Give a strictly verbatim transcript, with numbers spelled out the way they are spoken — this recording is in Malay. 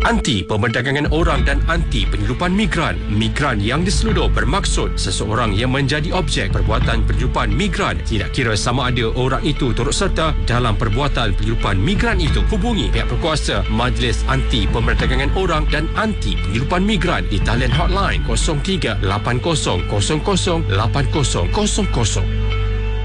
Anti pemerdagangan orang dan anti penyeludupan migran. Migran yang diseludup bermaksud seseorang yang menjadi objek perbuatan penyeludupan migran, tidak kira sama ada orang itu turut serta dalam perbuatan penyeludupan migran itu. Hubungi pihak berkuasa Majlis Anti Pemerdagangan Orang dan Anti Penyeludupan Migran di talian hotline kosong tiga lapan kosong kosong kosong lapan kosong kosong kosong.